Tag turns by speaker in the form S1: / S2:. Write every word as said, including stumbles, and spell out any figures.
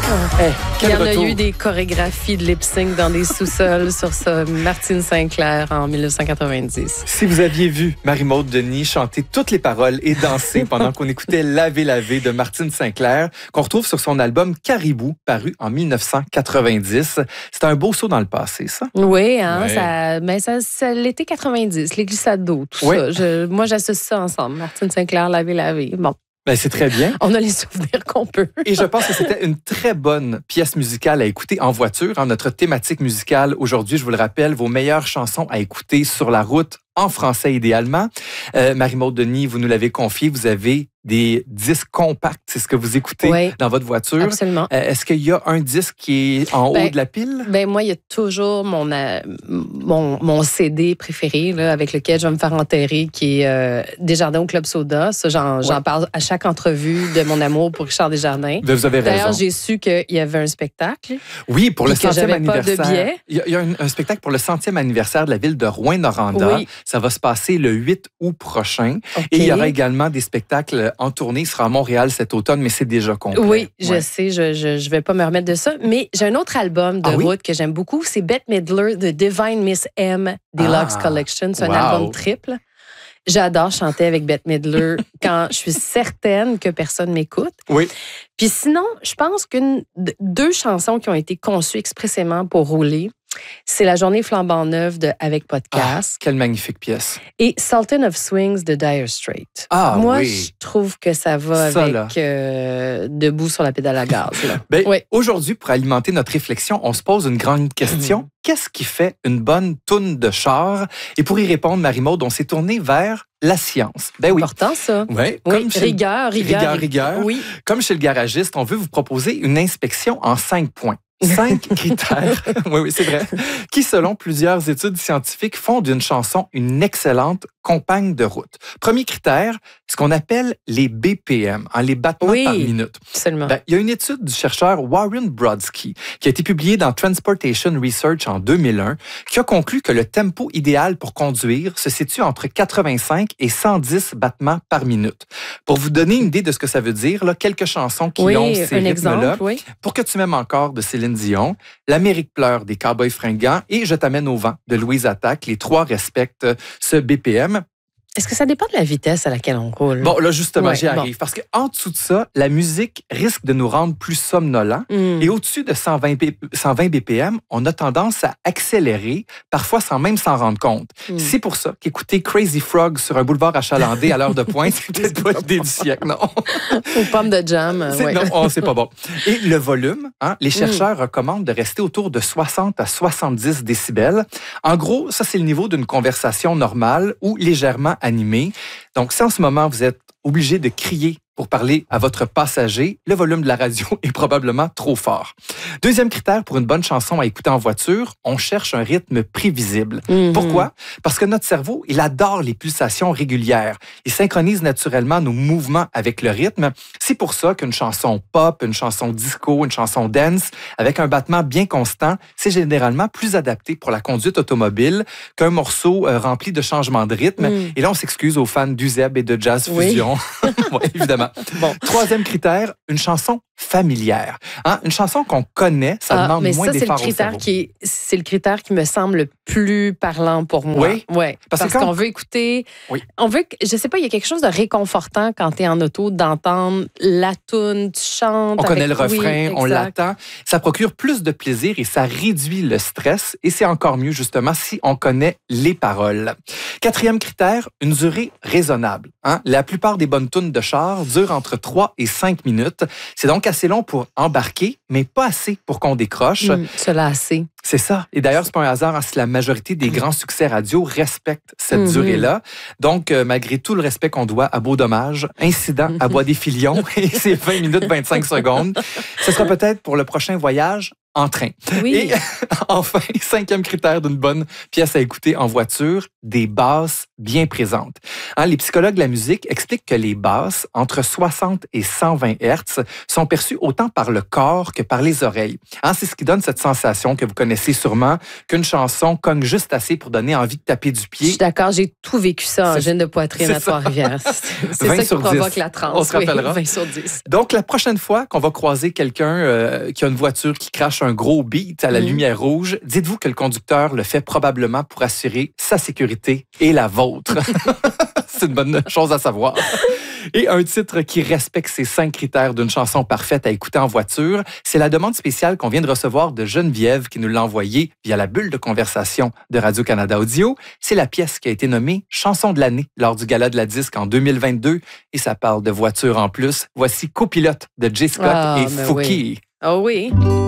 S1: Hey,
S2: Il y en
S1: retour.
S2: a eu des chorégraphies de lip-sync dans des sous-sols sur ça. Martine Sinclair en dix-neuf cent quatre-vingt-dix.
S1: Si vous aviez vu Marie-Maude Denis chanter toutes les paroles et danser pendant qu'on écoutait Laver, laver de Martine Sinclair, qu'on retrouve sur son album Caribou, paru en dix-neuf cent quatre-vingt-dix. C'est un beau saut dans le passé, ça.
S2: Oui, hein,
S1: Ouais.
S2: ça, mais ça, ça l'été quatre-vingt-dix, les glissades d'eau, tout
S1: Oui.
S2: ça. Je, moi, j'associe ça ensemble. Martine Sinclair, laver, laver. Bon,
S1: Ben, c'est très bien.
S2: on a les souvenirs qu'on peut.
S1: Et je pense que c'était une très bonne pièce musicale à écouter en voiture. Hein, notre thématique musicale aujourd'hui, je vous le rappelle, vos meilleures chansons à écouter sur la route, en français idéalement. Euh, Marie-Maude Denis, vous nous l'avez confié, vous avez des disques compacts, c'est ce que vous écoutez
S2: Oui.
S1: dans votre voiture.
S2: Absolument.
S1: Euh, est-ce qu'il y a un disque qui est en
S2: Ben,
S1: haut de la pile?
S2: Ben moi, il y a toujours mon, euh, mon, mon C D préféré là, avec lequel je vais me faire enterrer, qui est euh, Desjardins au Club Soda. Ça, j'en,
S1: Ouais.
S2: j'en parle à chaque entrevue de mon amour pour Richard Desjardins.
S1: Ben, vous avez
S2: D'ailleurs,
S1: raison.
S2: j'ai su qu'il y avait un spectacle.
S1: Oui, pour le
S2: puis que
S1: centième
S2: j'avais pas de
S1: anniversaire.
S2: billets.
S1: Il y a, il y a un, un spectacle pour le centième anniversaire de la ville de Rouyn-Noranda.
S2: Oui.
S1: Ça va se passer le huit août prochain.
S2: OK.
S1: Et il y aura également des spectacles en tournée. Il sera à Montréal cet automne, mais c'est déjà complet.
S2: Oui, je
S1: Ouais.
S2: sais, je, je, je vais pas me remettre de ça. Mais j'ai un autre album de
S1: Ah oui?
S2: route que j'aime beaucoup. C'est Bette Midler, The Divine Miss M Deluxe
S1: Ah,
S2: Collection. C'est un
S1: wow.
S2: album triple. J'adore chanter avec Bette Midler quand je suis certaine que personne m'écoute.
S1: Oui.
S2: Puis sinon, je pense qu'une d- deux chansons qui ont été conçues expressément pour rouler, c'est La journée flambant neuve de Avec pas de
S1: Ah,
S2: casse
S1: quelle magnifique pièce.
S2: et Sultan of Swings de Dire Straits.
S1: Ah,
S2: Moi,
S1: oui.
S2: je trouve que ça va
S1: Ça,
S2: avec
S1: là.
S2: euh, Debout sur la pédale à gaz. Là.
S1: Ben,
S2: Oui.
S1: Aujourd'hui, pour alimenter notre réflexion, on se pose une grande question.
S2: Mhm.
S1: Qu'est-ce qui fait une bonne toune de char? Et pour y répondre, Marie-Maude, on s'est tourné vers la science. Ben oui.
S2: Important, ça.
S1: Ouais,
S2: Oui,
S1: comme chez-
S2: rigueur, rigueur.
S1: Rigueur, rigueur.
S2: Oui.
S1: Comme chez le garagiste, on veut vous proposer une inspection en cinq points. Cinq critères, oui, oui, c'est vrai, qui, selon plusieurs études scientifiques, font d'une chanson une excellente compagne de route. Premier critère, ce qu'on appelle les B P M, hein, les battements
S2: Oui.
S1: par minute.
S2: Absolument.
S1: Ben, il y a une étude du chercheur Warren Brodsky qui a été publiée dans Transportation Research en deux mille un qui a conclu que le tempo idéal pour conduire se situe entre quatre-vingt-cinq et cent dix battements par minute. Pour vous donner une idée de ce que ça veut dire, là, quelques chansons qui
S2: oui,
S1: ont ces
S2: un
S1: rythmes-là.
S2: exemple, oui.
S1: Pour que tu m'aimes encore de Céline Dion, L'Amérique pleure des Cowboys fringants et Je t'amène au vent de Louise Attaque. Les trois respectent ce B P M.
S2: Est-ce que ça dépend de la vitesse à laquelle on roule?
S1: Bon, là, justement,
S2: Ouais,
S1: j'y arrive. Parce qu'en dessous de ça, la musique risque de nous rendre plus somnolents.
S2: Mm.
S1: Et au-dessus de cent vingt, B- cent vingt B P M, on a tendance à accélérer, parfois sans même s'en rendre compte.
S2: Mm.
S1: C'est pour ça qu'écouter Crazy Frog sur un boulevard achalandé à l'heure de pointe, c'est peut-être pas l'idée du siècle, non.
S2: Aux pommes de jam.
S1: C'est,
S2: ouais.
S1: Non, oh, c'est pas bon. Et le volume, hein, les chercheurs recommandent de rester autour de soixante à soixante-dix décibels. En gros, ça, c'est le niveau d'une conversation normale ou légèrement animée. Donc, si en ce moment, vous êtes obligé de crier pour parler à votre passager, le volume de la radio est probablement trop fort. Deuxième critère pour une bonne chanson à écouter en voiture, on cherche un rythme prévisible.
S2: Mhm.
S1: Pourquoi? Parce que notre cerveau, il adore les pulsations régulières. Il synchronise naturellement nos mouvements avec le rythme. C'est pour ça qu'une chanson pop, une chanson disco, une chanson dance, avec un battement bien constant, c'est généralement plus adapté pour la conduite automobile qu'un morceau euh, rempli de changements de rythme.
S2: Mm.
S1: Et là, on s'excuse aux fans d'Uzeb et de Jazz
S2: Oui.
S1: Fusion. Ouais, évidemment.
S2: Bon.
S1: Troisième critère, une chanson familière. Hein? Une chanson qu'on connaît, ça
S2: Ah,
S1: demande
S2: mais
S1: moins
S2: ça, c'est le
S1: d'efforts au
S2: critère
S1: cerveau.
S2: qui est, c'est le critère qui me semble le plus parlant pour moi.
S1: Oui?
S2: Ouais.
S1: Parce
S2: Parce,
S1: que quand-
S2: qu'on veut écouter.
S1: Oui.
S2: On veut, que- je sais pas, il y a quelque chose de réconfortant quand tu es en auto d'entendre la toune, tu chantes.
S1: On connaît le
S2: avec-
S1: refrain,
S2: oui,
S1: on
S2: exact.
S1: l'attend. Ça procure plus de plaisir et ça réduit le stress. Et c'est encore mieux, justement, si on connaît les paroles. Quatrième critère, une durée raisonnable. Hein? La plupart des bonnes tunes de char durent entre trois et cinq minutes. C'est donc assez long pour embarquer, mais pas assez pour qu'on décroche.
S2: Mm, se lasser.
S1: C'est ça. Et d'ailleurs, c'est pas un hasard hein, si la majorité des grands succès radio respectent cette
S2: Mhm.
S1: durée-là. Donc, euh, malgré tout le respect qu'on doit à Beau Dommage, Incident à Bois des Filions et c'est vingt minutes vingt-cinq secondes, ce sera peut-être pour le prochain voyage en train.
S2: Oui.
S1: Et enfin, cinquième critère d'une bonne pièce à écouter en voiture, des basses bien présentes. Hein, les psychologues de la musique expliquent que les basses, entre soixante et cent vingt hertz, sont perçues autant par le corps que par les oreilles. Hein, c'est ce qui donne cette sensation que vous connaissez sûrement, qu'une chanson cogne juste assez pour donner envie de taper du pied.
S2: Je suis d'accord, j'ai tout vécu ça en
S1: C'est-
S2: gêne de poitrine
S1: c'est
S2: à
S1: ça.
S2: Trois-Rivières. C'est c'est
S1: vingt
S2: ça qui
S1: sur
S2: provoque
S1: dix.
S2: la transe.
S1: On se
S2: oui,
S1: rappellera.
S2: vingt sur dix.
S1: Donc, la prochaine fois qu'on va croiser quelqu'un euh, qui a une voiture qui crache un gros beat à la
S2: Mhm.
S1: lumière rouge, dites-vous que le conducteur le fait probablement pour assurer sa sécurité et la vôtre. C'est une bonne chose à savoir. Et un titre qui respecte ces cinq critères d'une chanson parfaite à écouter en voiture, c'est la demande spéciale qu'on vient de recevoir de Geneviève qui nous l'a envoyée via la bulle de conversation de Radio-Canada Audio. C'est la pièce qui a été nommée Chanson de l'année lors du Gala de la disque en deux mille vingt-deux et ça parle de voiture en plus. Voici Copilote de Jay Scott
S2: Ah,
S1: et
S2: ben
S1: Fouki.
S2: oui. Ah oui.